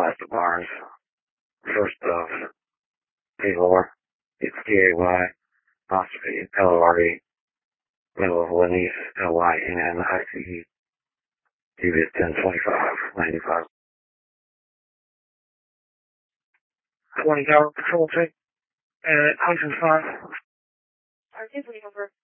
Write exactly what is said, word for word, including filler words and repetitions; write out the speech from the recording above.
last of Barnes, first of Taylor, it's D A Y, apostrophe, L O R E, middle of Lenny's, L Y N N I C E, T V is ten twenty-five ninety-five. twenty hour patrol take, and Huntington five. Our two twenty over.